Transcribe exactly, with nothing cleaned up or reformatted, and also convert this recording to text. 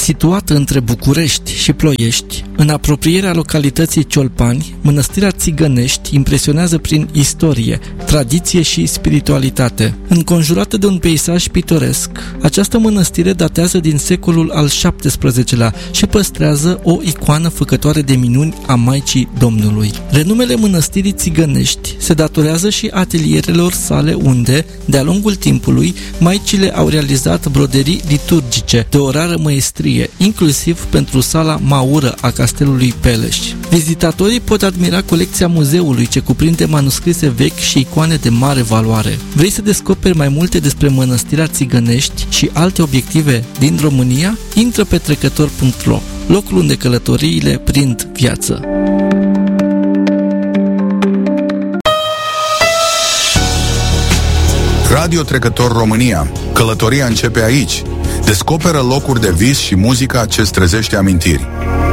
Situată între București și Ploiești, în apropierea localității Ciolpani, mănăstirea Țigănești impresionează prin istorie, tradiție și spiritualitate. Înconjurată de un peisaj pitoresc, această mănăstire datează din secolul al șaptesprezecelea și păstrează o icoană făcătoare de minuni a Maicii Domnului. Renumele mănăstirii Țigănești se datorează și atelierelor sale unde, de-a lungul timpului, maicile au realizat broderii liturgice de o rară măestrie, inclusiv pentru sala Maură a Castelului Peleș. Vizitatorii pot admira colecția muzeului, ce cuprinde manuscrise vechi și icoane de mare valoare. Vrei să descoperi mai multe despre mănăstirea Țigănești și alte obiective din România? Intră pe trecător punct ro, locul unde călătoriile prind viață. Radio Trecător România. Călătoria începe aici. Descoperă locuri de vis și muzica ce-ți trezește amintiri.